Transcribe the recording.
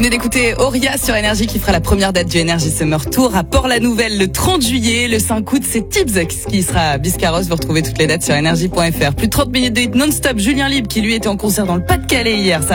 Venez d'écouter Auria sur Énergie qui fera la première date du Énergie Summer Tour à Port-la-Nouvelle le 30 juillet. Le 5 août, c'est Tibbs qui sera à Biscarrosse. Vous retrouvez toutes les dates sur énergie.fr. Plus de 30 minutes de hit non-stop. Julien Libre qui lui était en concert dans le Pas-de-Calais hier.